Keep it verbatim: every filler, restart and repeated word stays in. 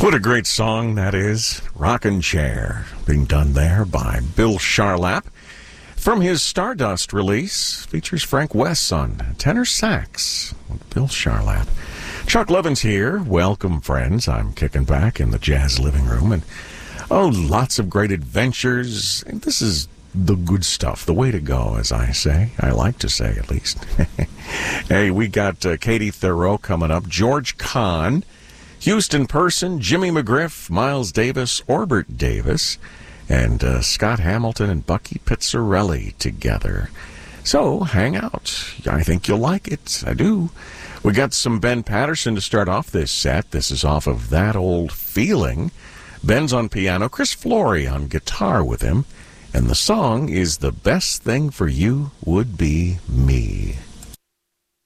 What a great song that is. Rockin' Chair, being done there by Bill Charlap. From his Stardust release, features Frank West on tenor sax with Bill Charlap. Chuck Levin's here. Welcome, friends. I'm kicking back in the jazz living room. And, oh, lots of great adventures. And this is the good stuff, the way to go, as I say. I like to say, at least. Hey, we got uh, Katie Thoreau coming up, George Kahn, Houston Person, Jimmy McGriff, Miles Davis, Orbert Davis, and uh, Scott Hamilton and Bucky Pizzarelli together. So, hang out. I think you'll like it. I do. We got some Ben Patterson to start off this set. This is off of That Old Feeling. Ben's on piano, Chris Flory on guitar with him, and the song is The Best Thing for You Would Be Me.